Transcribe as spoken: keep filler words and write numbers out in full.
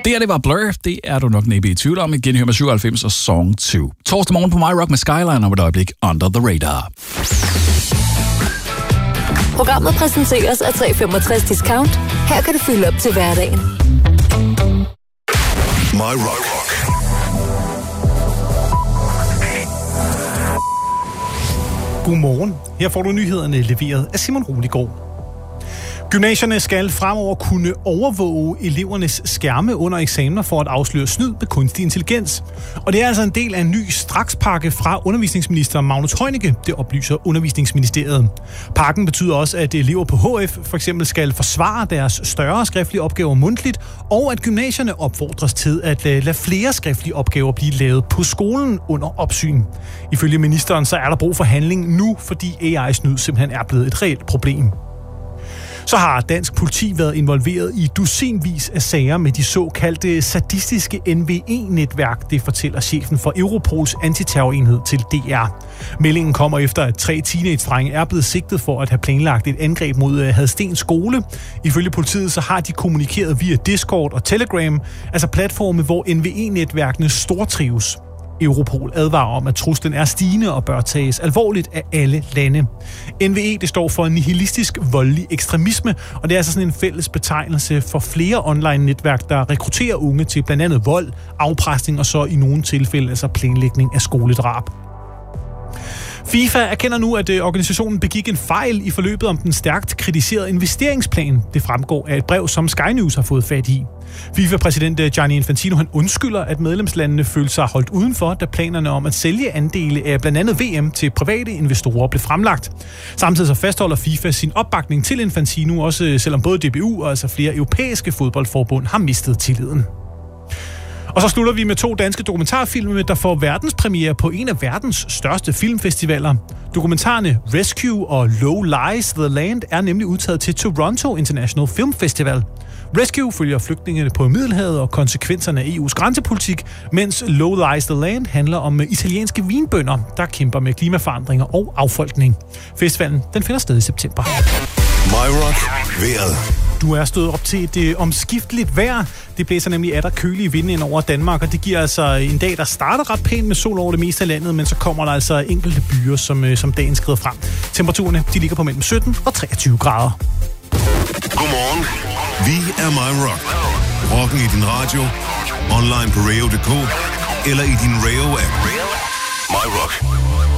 Det her, det var Blur. Det er du nok næppe i tvivl om. Igen hører med syvoghalvfems og Song to. Torsdag morgen på My Rock med Skyline om et øjeblik Under the Radar. Programmet præsenteres af tre komma femogtres Discount. Her kan du fylde op til hverdagen. My Rock. Godmorgen. Her får du nyhederne leveret af Simon Roligård. Gymnasierne skal fremover kunne overvåge elevernes skærme under eksamener for at afsløre snyd med kunstig intelligens. Og det er altså en del af en ny strakspakke fra undervisningsminister Magnus Heunicke, det oplyser Undervisningsministeriet. Pakken betyder også, at elever på H F for eksempel skal forsvare deres større skriftlige opgaver mundtligt, og at gymnasierne opfordres til at lade flere skriftlige opgaver blive lavet på skolen under opsyn. Ifølge ministeren så er der brug for handling nu, fordi A I-snyd simpelthen er blevet et reelt problem. Så har dansk politi været involveret i dusinvis af sager med de såkaldte sadistiske N V E-netværk, det fortæller chefen for Europols antiterrorenhed til D R. Meldingen kommer efter, at tre teenage-drenge er blevet sigtet for at have planlagt et angreb mod Hadsten skole. Ifølge politiet så har de kommunikeret via Discord og Telegram, altså platforme, hvor N V E-netværkene stortrives. Europol advarer om, at truslen er stigende og bør tages alvorligt af alle lande. N V E det står for nihilistisk voldelig ekstremisme, og det er altså sådan en fælles betegnelse for flere online-netværk, der rekrutterer unge til blandt andet vold, afpresning og så i nogle tilfælde altså planlægning af skoledrab. FIFA erkender nu, at organisationen begik en fejl i forløbet om den stærkt kritiserede investeringsplan. Det fremgår af et brev, som Sky News har fået fat i. FIFA-præsident Gianni Infantino han undskylder, at medlemslandene følte sig holdt udenfor, da planerne om at sælge andele af blandt andet V M til private investorer blev fremlagt. Samtidig så fastholder FIFA sin opbakning til Infantino, også selvom både D B U og altså flere europæiske fodboldforbund har mistet tilliden. Og så slutter vi med to danske dokumentarfilme, der får verdenspremiere på en af verdens største filmfestivaler. Dokumentarerne Rescue og Low Lies the Land er nemlig udtaget til Toronto International Film Festival. Rescue følger flygtningene på Middelhavet og konsekvenserne af E U's grænsepolitik, mens Low Lies the Land handler om italienske vinbønder, der kæmper med klimaforandringer og affolkning. Festivalen den finder sted i september. My Rock. Vejret. Du er stået op til et øh, omskifteligt vejr. Det blæser nemlig af der kølige vinde ind over Danmark, og det giver altså en dag, der starter ret pænt med sol over det meste af landet, men så kommer der altså enkelte byer, som, øh, som dagen skrider frem. Temperaturerne de ligger på mellem sytten og treogtyve grader. Godmorgen. Vi er My Rock. Rocken i din radio, online på radio punktum d k eller i din Radio-app. My Rock.